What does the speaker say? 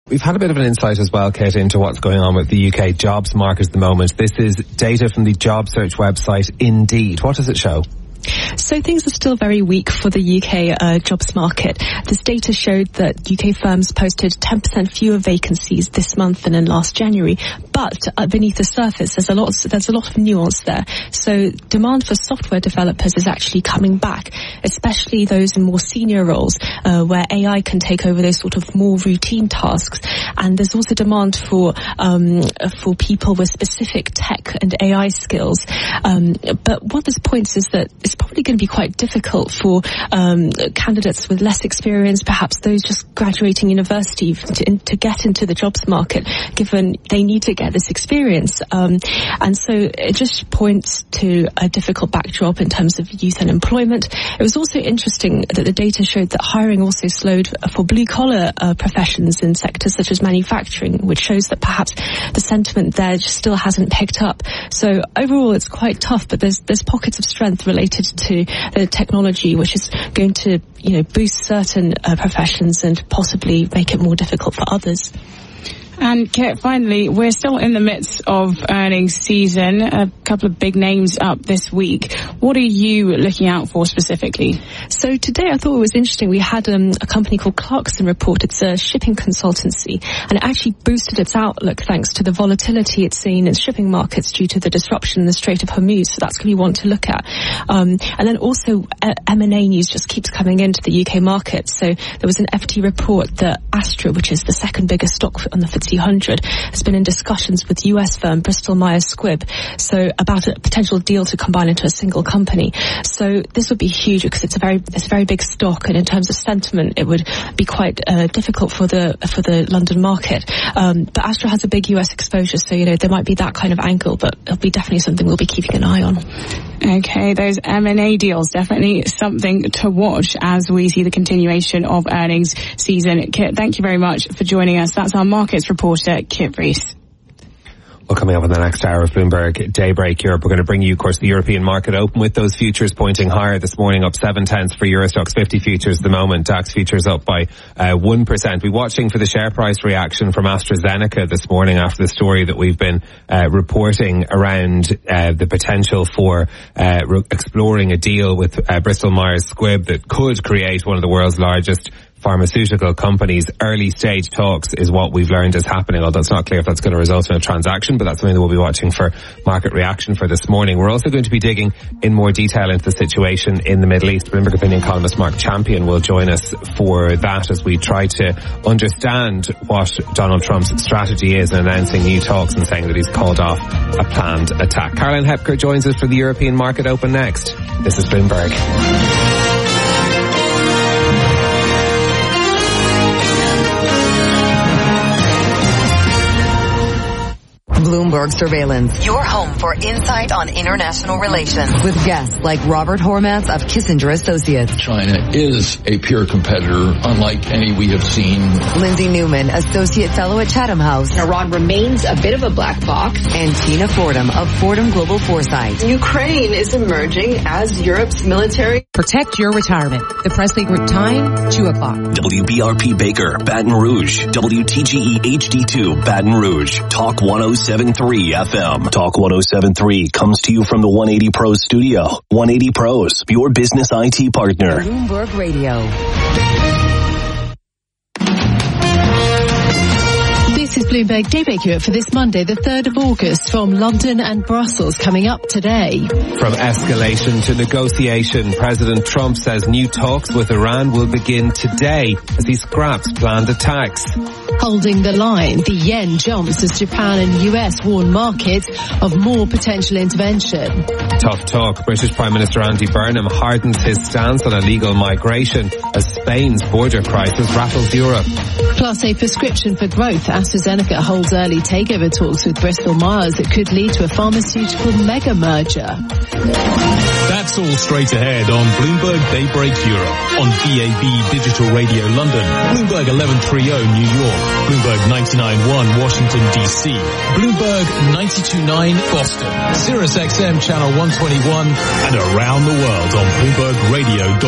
We've had a bit of an insight as well, Kate, into what's going on with the UK jobs market at the moment. This is data from the job search website Indeed. What does it show? So things are still very weak for the UK jobs market. This data showed that UK firms posted 10% fewer vacancies this month than in last January. But beneath the surface, there's a lot of nuance there. So demand for software developers is actually coming back, especially those in more senior roles where AI can take over those sort of more routine tasks. And there's also demand for people with specific tech and AI skills. But what this points is that it's probably going to be quite difficult for candidates with less experience, perhaps those just graduating university, to get into the jobs market, given they need to get this experience. And so it just points to a difficult backdrop in terms of youth unemployment. It was also interesting that the data showed that hiring also slowed for blue-collar professions in sectors such as manufacturing, which shows that perhaps the sentiment there just still hasn't picked up. So overall, it's quite tough, but there's pockets of strength related to the technology, which is going to, boost certain professions and possibly make it more difficult for others. And Kit, finally, we're still in the midst of earnings season. A couple of big names up this week. What are you looking out for specifically? So today I thought it was interesting. We had a company called Clarkson report. It's a shipping consultancy, and it actually boosted its outlook thanks to the volatility it's seen in shipping markets due to the disruption in the Strait of Hormuz. So that's going to be one to look at. And then also M&A news just keeps coming into the UK market. So there was an FT report that Astra, which is the second biggest stock on the FTSE 100, has been in discussions with US firm Bristol Myers Squibb, so about a potential deal to combine into a single company. So this would be huge because it's a very big stock, and in terms of sentiment, it would be quite difficult for the London market. But Astra has a big US exposure, so there might be that kind of angle, but it'll be definitely something we'll be keeping an eye on. Okay, those M&A deals, definitely something to watch as we see the continuation of earnings season. Kit, thank you very much for joining us. That's our markets reporter, Kit Rees. Well, coming up in the next hour of Bloomberg Daybreak Europe, we're going to bring you, of course, the European market open with those futures pointing higher this morning, up 0.7 for Eurostoxx 50 futures at the moment. DAX futures up by 1%. We're watching for the share price reaction from AstraZeneca this morning after the story that we've been reporting around the potential for exploring a deal with Bristol Myers Squibb that could create one of the world's largest pharmaceutical companies. Early stage talks is what we've learned is happening, although it's not clear if that's going to result in a transaction, but that's something that we'll be watching for market reaction for this morning. We're also going to be digging in more detail into the situation in the Middle East. Bloomberg Opinion columnist Mark Champion will join us for that as we try to understand what Donald Trump's strategy is in announcing new talks and saying that he's called off a planned attack. Caroline Hepker joins us for the European market open next. This is Bloomberg. Bloomberg Surveillance. Your home for insight on international relations. With guests like Robert Hormats of Kissinger Associates. China is a peer competitor, unlike any we have seen. Lindsay Newman, Associate Fellow at Chatham House. Iran remains a bit of a black box. And Tina Fordham of Fordham Global Foresight. Ukraine is emerging as Europe's military. Protect your retirement. The Presley Group time, 2 o'clock. WBRP Baker, Baton Rouge. WTGE HD2, Baton Rouge. Talk 107.3 FM. Talk 107.3 comes to you from the 180 Pros studio. 180 Pros, your business IT partner. Bloomberg Radio. This is Bloomberg Daybreak Europe for this Monday, the 3rd of August, from London and Brussels, coming up today. From escalation to negotiation, President Trump says new talks with Iran will begin today as he scraps planned attacks. Holding the line, the yen jumps as Japan and US warn markets of more potential intervention. Tough talk. British Prime Minister Andy Burnham hardens his stance on illegal migration as Spain's border crisis rattles Europe. Plus a prescription for growth. AstraZeneca holds early takeover talks with Bristol Myers that could lead to a pharmaceutical mega merger. That's all straight ahead on Bloomberg Daybreak Europe, on DAB Digital Radio London, Bloomberg 1130 New York, Bloomberg 99.1 Washington DC, Bloomberg 92.9 Boston, Sirius XM Channel 121, and around the world on BloombergRadio.com.